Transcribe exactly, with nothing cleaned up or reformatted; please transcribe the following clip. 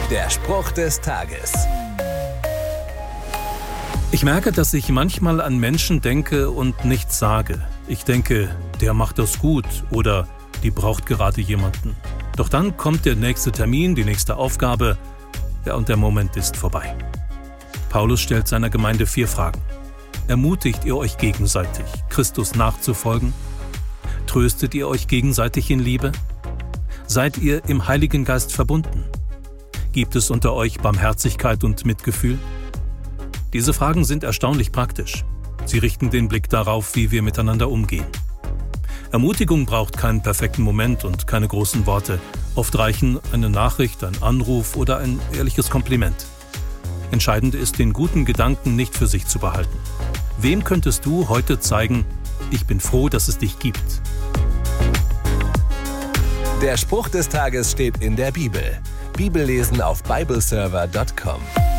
Der Spruch des Tages. Ich merke, dass ich manchmal an Menschen denke und nichts sage. Ich denke, der macht das gut oder die braucht gerade jemanden. Doch dann kommt der nächste Termin, die nächste Aufgabe, ja, und der Moment ist vorbei. Paulus stellt seiner Gemeinde vier Fragen. Ermutigt ihr euch gegenseitig, Christus nachzufolgen? Tröstet ihr euch gegenseitig in Liebe? Seid ihr im Heiligen Geist verbunden? Gibt es unter euch Barmherzigkeit und Mitgefühl? Diese Fragen sind erstaunlich praktisch. Sie richten den Blick darauf, wie wir miteinander umgehen. Ermutigung braucht keinen perfekten Moment und keine großen Worte. Oft reichen eine Nachricht, ein Anruf oder ein ehrliches Kompliment. Entscheidend ist, den guten Gedanken nicht für sich zu behalten. Wem könntest du heute zeigen, ich bin froh, dass es dich gibt? Der Spruch des Tages steht in der Bibel. Bibellesen auf bibleserver punkt com.